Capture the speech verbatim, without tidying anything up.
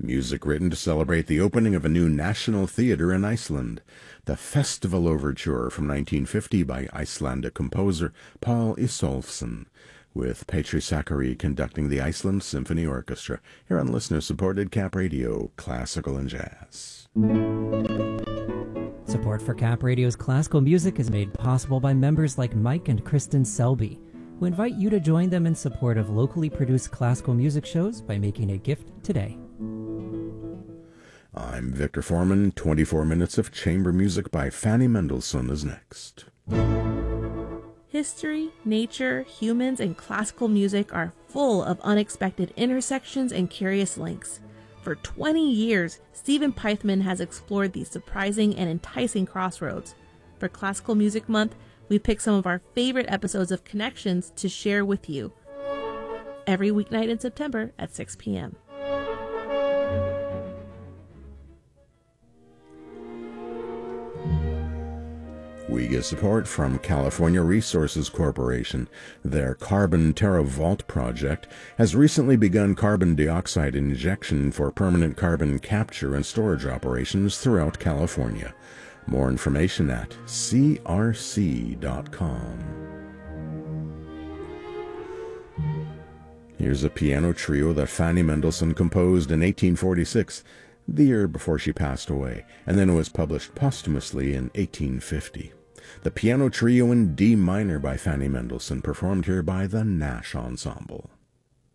Music written to celebrate the opening of a new national theatre in Iceland. The Festival Overture from nineteen fifty by Icelandic composer Paul Isolfsson, with Petri Sakari conducting the Iceland Symphony Orchestra, here on listener-supported Cap Radio, Classical and Jazz. Support for Cap Radio's classical music is made possible by members like Mike and Kristen Selby, who invite you to join them in support of locally produced classical music shows by making a gift today. I'm Victor Foreman. twenty-four minutes of chamber music by Fanny Mendelssohn is next. History, nature, humans, and classical music are full of unexpected intersections and curious links. For twenty years, Stephen Pythman has explored these surprising and enticing crossroads. For Classical Music Month, we picked some of our favorite episodes of Connections to share with you every weeknight in September at six p.m. We get support from California Resources Corporation. Their Carbon Terra Vault project has recently begun carbon dioxide injection for permanent carbon capture and storage operations throughout California. More information at c r c dot com. Here's a piano trio that Fanny Mendelssohn composed in eighteen forty-six, the year before she passed away, and then it was published posthumously in eighteen fifty. The piano trio in D minor by Fanny Mendelssohn, performed here by the Nash Ensemble.